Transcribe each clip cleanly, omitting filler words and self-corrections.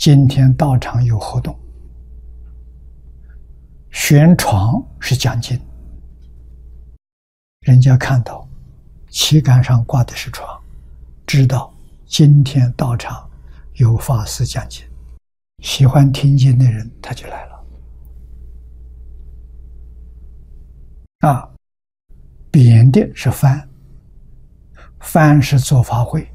今天道场有活动，悬床是讲经，人家看到旗杆上挂的是床，知道今天道场有法师讲经，喜欢听经的人他就来了。扁的是幡，幡是做法会。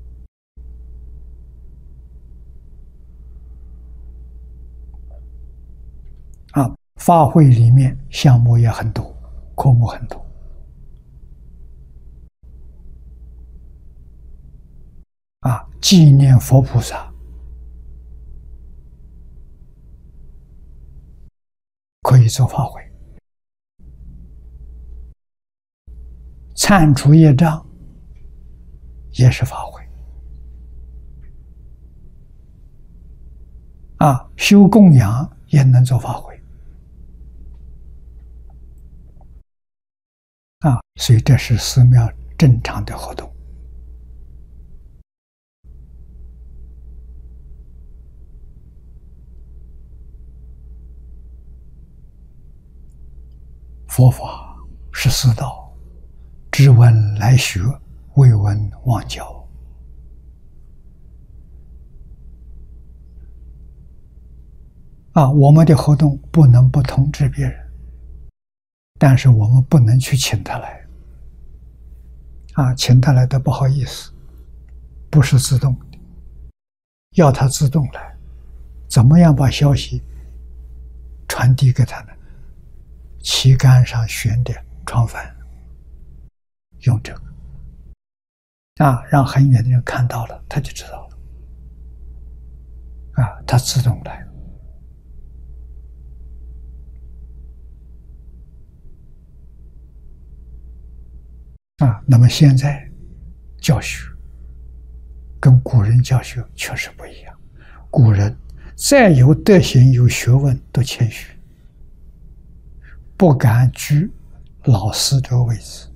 法会里面项目也很多，科目很多。纪念佛菩萨可以做法会，忏除业障也是法会，修供养也能做法会，所以这是寺庙正常的活动。佛法是四道，知闻来学，未闻忘教。我们的活动不能不通知别人，但是我们不能去请他来。请他来的不好意思，不是自动的，要他自动来，怎么样把消息传递给他呢？旗杆上悬的床幡，用这个让很远的人看到了，他就知道了，他自动来了。那么现在教学跟古人教学确实不一样，古人再有德行有学问都谦虚，不敢居老师的位置。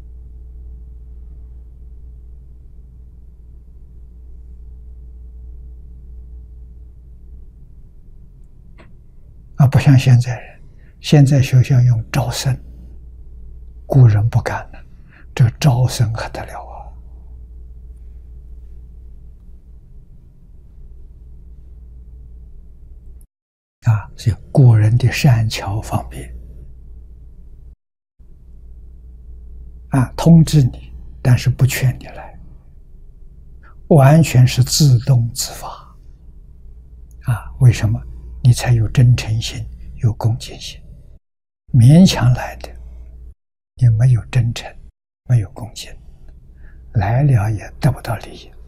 不像现在人，现在学校用招生，古人不敢了，这招生还得了所以古人的善巧方便通知你，但是不劝你来，完全是自动自发为什么？你才有真诚心，有恭敬心。勉强来的，你没有真诚，没有恭敬，来了也得不到利益。